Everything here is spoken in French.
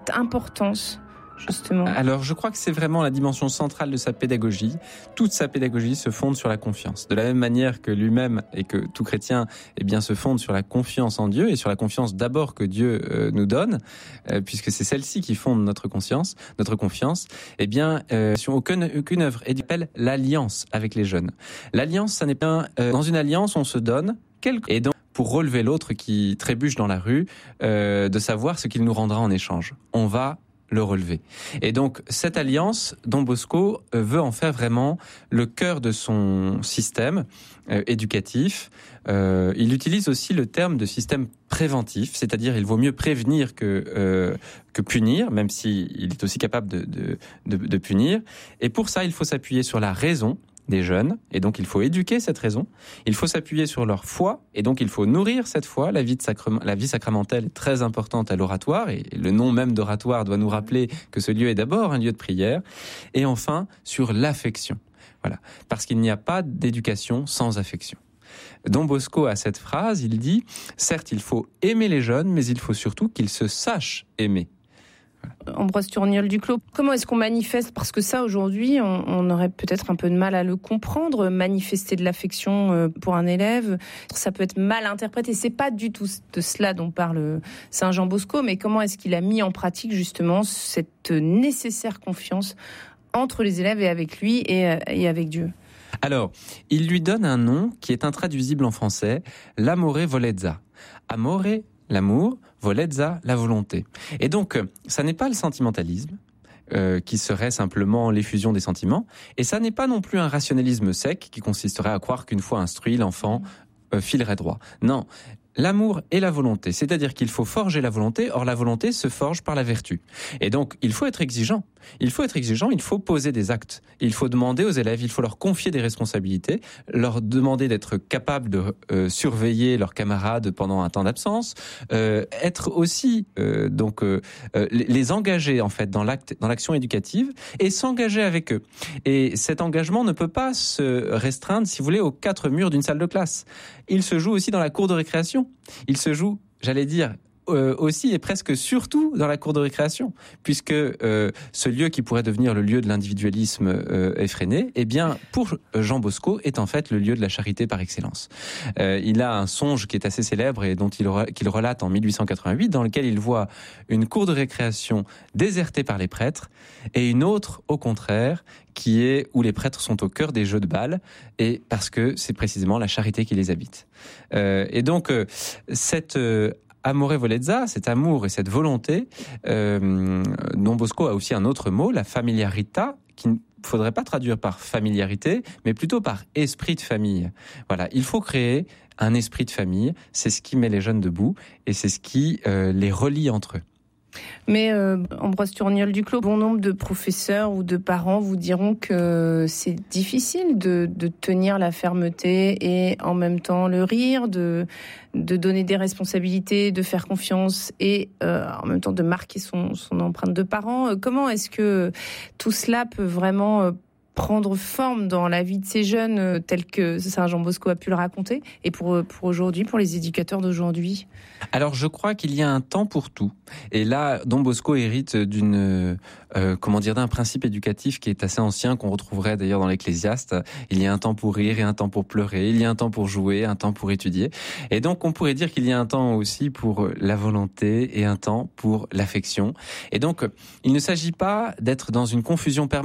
importance, justement? Alors, je crois que c'est vraiment la dimension centrale de sa pédagogie. Toute sa pédagogie se fonde sur la confiance. De la même manière que lui-même et que tout chrétien, se fonde sur la confiance en Dieu et sur la confiance d'abord que Dieu nous donne, puisque c'est celle-ci qui fonde notre confiance. Aucune œuvre appelle l'alliance avec les jeunes. L'alliance, ça n'est pas dans une alliance, on se donne et donc pour relever l'autre qui trébuche dans la rue, de savoir ce qu'il nous rendra en échange. On va le relever. Et donc, cette alliance, Don Bosco veut en faire vraiment le cœur de son système éducatif. Il utilise aussi le terme de système préventif, c'est-à-dire il vaut mieux prévenir que punir, même s'il est aussi capable de punir. Et pour ça, il faut s'appuyer sur la raison des jeunes, et donc il faut éduquer cette raison. Il faut s'appuyer sur leur foi, et donc il faut nourrir cette foi. La vie sacramentelle est très importante à l'oratoire, et le nom même d'oratoire doit nous rappeler que ce lieu est d'abord un lieu de prière. Et enfin, sur l'affection. Voilà, parce qu'il n'y a pas d'éducation sans affection. Don Bosco a cette phrase, il dit « Certes, il faut aimer les jeunes, mais il faut surtout qu'ils se sachent aimer ». Ambroise Tourniol-Duclos, comment est-ce qu'on manifeste? Parce que ça, aujourd'hui, on aurait peut-être un peu de mal à le comprendre. Manifester de l'affection pour un élève, ça peut être mal interprété. C'est pas du tout de cela dont parle Saint Jean Bosco, mais comment est-ce qu'il a mis en pratique justement cette nécessaire confiance entre les élèves et avec lui et avec Dieu? Alors, il lui donne un nom qui est intraduisible en français, l'amore volezza. Amore, l'amour, volezza, la volonté. Et donc, ça n'est pas le sentimentalisme, qui serait simplement l'effusion des sentiments, et ça n'est pas non plus un rationalisme sec qui consisterait à croire qu'une fois instruit, l'enfant filerait droit. Non, l'amour et la volonté, c'est-à-dire qu'il faut forger la volonté, or la volonté se forge par la vertu. Et donc, il faut être exigeant. Il faut poser des actes. Il faut demander aux élèves, il faut leur confier des responsabilités, leur demander d'être capables de surveiller leurs camarades pendant un temps d'absence, être aussi les engager en fait dans l'action éducative et s'engager avec eux. Et cet engagement ne peut pas se restreindre, si vous voulez, aux 4 murs d'une salle de classe. Il se joue aussi dans la cour de récréation. Il se joue, j'allais dire, aussi et presque surtout dans la cour de récréation, puisque ce lieu qui pourrait devenir le lieu de l'individualisme effréné, pour Jean Bosco, est en fait le lieu de la charité par excellence. Il a un songe qui est assez célèbre et qu'il relate en 1888, dans lequel il voit une cour de récréation désertée par les prêtres et une autre, au contraire, qui est où les prêtres sont au cœur des jeux de bal, et parce que c'est précisément la charité qui les habite. Et donc, cette amore volezza, cet amour et cette volonté, Don Bosco a aussi un autre mot, la familiarita, qui ne faudrait pas traduire par familiarité, mais plutôt par esprit de famille. Voilà, il faut créer un esprit de famille, c'est ce qui met les jeunes debout, et c'est ce qui les relie entre eux. Mais Ambroise Tourniol-Duclos, bon nombre de professeurs ou de parents vous diront que c'est difficile de tenir la fermeté et en même temps le rire, de donner des responsabilités, de faire confiance et en même temps de marquer son empreinte de parent. Comment est-ce que tout cela peut vraiment prendre forme dans la vie de ces jeunes tels que Saint Jean Bosco a pu le raconter et pour aujourd'hui, pour les éducateurs d'aujourd'hui? Alors je crois qu'il y a un temps pour tout. Et là, Don Bosco hérite d'un principe éducatif qui est assez ancien, qu'on retrouverait d'ailleurs dans l'Ecclésiaste. Il y a un temps pour rire et un temps pour pleurer. Il y a un temps pour jouer, un temps pour étudier. Et donc on pourrait dire qu'il y a un temps aussi pour la volonté et un temps pour l'affection. Et donc il ne s'agit pas d'être dans une confusion permanente